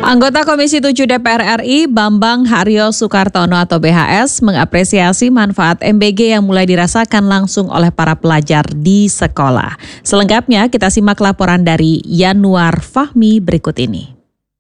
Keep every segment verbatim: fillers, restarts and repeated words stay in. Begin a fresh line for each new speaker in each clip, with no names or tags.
Anggota Komisi tujuh D P R R I Bambang Haryo Sukartono atau B H S mengapresiasi manfaat M B G yang mulai dirasakan langsung oleh para pelajar di sekolah. Selengkapnya kita simak laporan dari Yanuar Fahmi berikut ini.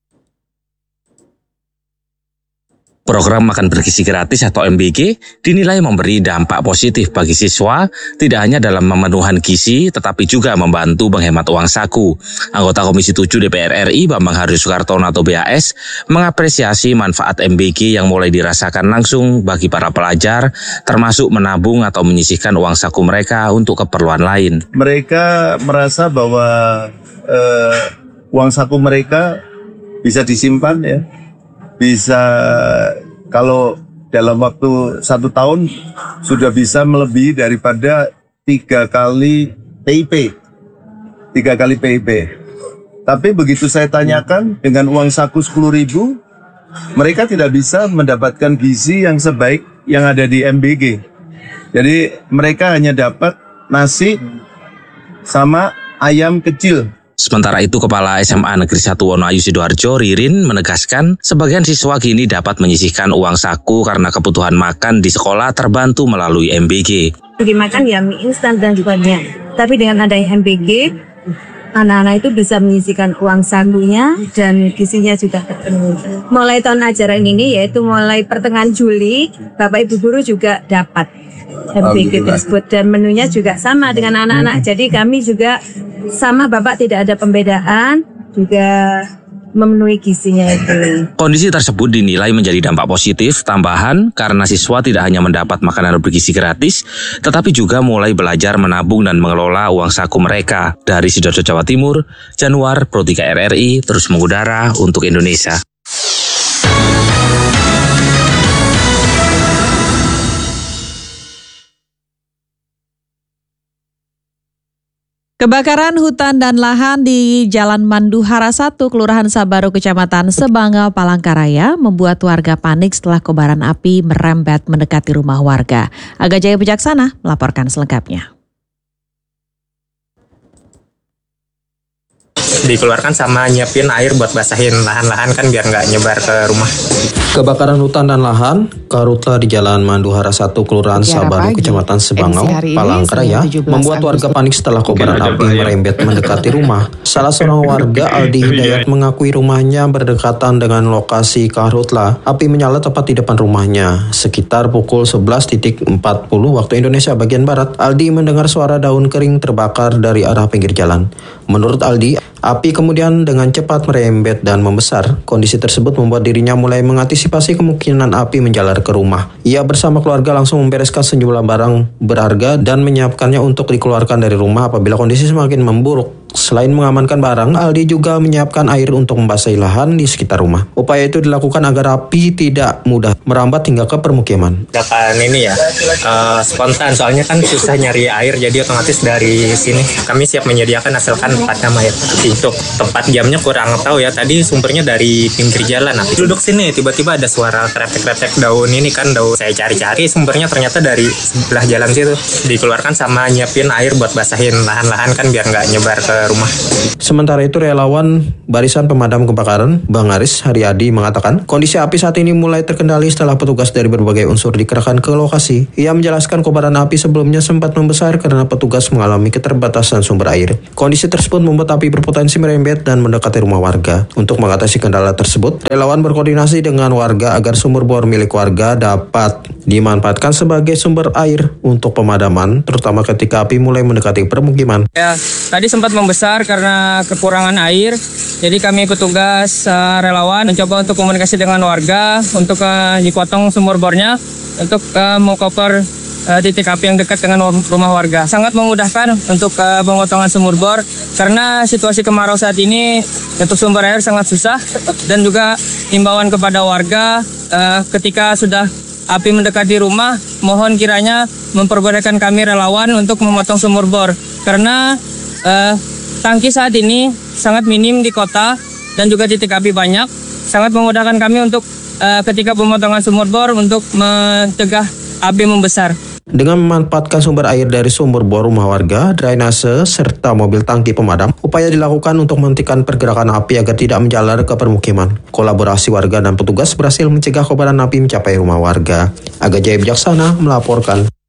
Program makan bergizi gratis atau M B G dinilai memberi dampak positif bagi siswa, tidak hanya dalam memenuhan gizi, tetapi juga membantu menghemat uang saku. Anggota Komisi tujuh D P R R I Bambang Haryo Sukartono atau B H S mengapresiasi manfaat M B G yang mulai dirasakan langsung bagi para pelajar, termasuk menabung atau menyisihkan uang saku mereka untuk keperluan lain.
Mereka merasa bahwa eh, uang saku mereka bisa disimpan ya. Bisa kalau dalam waktu satu tahun sudah bisa melebihi daripada tiga kali P I P, tiga kali P I P. Tapi begitu saya tanyakan dengan uang saku sepuluh ribu, mereka tidak bisa mendapatkan gizi yang sebaik yang ada di M B G. Jadi mereka hanya dapat nasi sama ayam kecil.
Sementara itu, Kepala S M A Negeri satu Wonoayu Sidoarjo, Ririn, menegaskan sebagian siswa kini dapat menyisihkan uang saku karena kebutuhan makan di sekolah terbantu melalui M B G.
Bagi makan ya mie instan dan juga mie. Tapi dengan adanya M B G, anak-anak itu bisa menyisihkan uang sakunya dan gizinya juga terpenuhi. Mulai tahun ajaran ini yaitu mulai pertengahan Juli, Bapak Ibu Guru juga dapat M B G tersebut dan menunya juga sama dengan anak-anak. Jadi kami juga sama Bapak tidak ada pembedaan, juga memenuhi gizinya itu.
Kondisi tersebut dinilai menjadi dampak positif tambahan karena siswa tidak hanya mendapat makanan bergizi gratis, tetapi juga mulai belajar menabung dan mengelola uang saku mereka. Dari Sidoarjo, Jawa Timur, Januar, Pro tiga R R I, terus mengudara untuk Indonesia.
Kebakaran hutan dan lahan di Jalan Manduhara satu, Kelurahan Sabaru, Kecamatan Sebangau, Palangkaraya membuat warga panik setelah kobaran api merembet mendekati rumah warga. Aga Jaya Bijaksana melaporkan selengkapnya.
Dikeluarkan sama nyiapin air buat basahin lahan-lahan kan biar nggak nyebar ke rumah.
Kebakaran hutan dan lahan Karhutla di Jalan Manduhara satu, Kelurahan Sabaru, Kecamatan Sebangau, Palangkaraya membuat warga panik setelah kobaran api merembet mendekati rumah. Salah seorang warga, Aldi Hidayat, mengakui rumahnya berdekatan dengan lokasi Karhutla. Api menyala tepat di depan rumahnya. Sekitar pukul sebelas empat puluh waktu Indonesia bagian Barat, Aldi mendengar suara daun kering terbakar dari arah pinggir jalan. Menurut Aldi, api kemudian dengan cepat merembet dan membesar. Kondisi tersebut membuat dirinya mulai mengantisipasi kemungkinan api menjalar ke rumah. Ia bersama keluarga langsung membereskan sejumlah barang berharga dan menyiapkannya untuk dikeluarkan dari rumah apabila kondisi semakin memburuk. Selain mengamankan barang, Aldi juga menyiapkan air untuk membasahi lahan di sekitar rumah. Upaya itu dilakukan agar api tidak mudah merambat hingga ke permukiman.
Dapat ini ya, uh, spontan soalnya kan susah nyari air, jadi otomatis dari sini kami siap menyediakan asalkan tempatnya air. Untuk tempat jamnya kurang tahu ya, tadi sumbernya dari pinggir jalan. Nah, duduk sini tiba-tiba ada suara kretek-kretek daun ini kan daun. Saya cari-cari sumbernya ternyata dari sebelah jalan situ. Dikeluarkan sama nyiapin air buat basahin lahan-lahan kan biar nggak nyebar ke rumah.
Sementara itu, relawan Barisan Pemadam Kebakaran Bang Aris Haryadi mengatakan kondisi api saat ini mulai terkendali setelah petugas dari berbagai unsur dikerahkan ke lokasi. Ia menjelaskan kobaran api sebelumnya sempat membesar karena petugas mengalami keterbatasan sumber air. Kondisi tersebut membuat api berpotensi merembet dan mendekati rumah warga. Untuk mengatasi kendala tersebut, relawan berkoordinasi dengan warga agar sumur bor milik warga dapat dimanfaatkan sebagai sumber air untuk pemadaman, terutama ketika api mulai mendekati permukiman.
Ya, tadi sempat membesar karena kekurangan air. Jadi kami petugas uh, relawan mencoba untuk komunikasi dengan warga untuk uh, dipotong sumur bornya untuk uh, mengcover uh, titik api yang dekat dengan rumah warga. Sangat memudahkan untuk uh, pemotongan sumur bor karena situasi kemarau saat ini untuk sumber air sangat susah, dan juga himbauan kepada warga uh, ketika sudah api mendekati rumah, mohon kiranya memperbolehkan kami relawan untuk memotong sumur bor karena uh, tangki saat ini sangat minim di kota dan juga titik api banyak. Sangat memudahkan kami untuk uh, ketika pemotongan sumur bor untuk mencegah api membesar.
Dengan memanfaatkan sumber air dari sumur bor rumah warga, drainase, serta mobil tangki pemadam, upaya dilakukan untuk menghentikan pergerakan api agar tidak menjalar ke permukiman. Kolaborasi warga dan petugas berhasil mencegah kobaran api mencapai rumah warga. Aga Jaya Bijaksana melaporkan.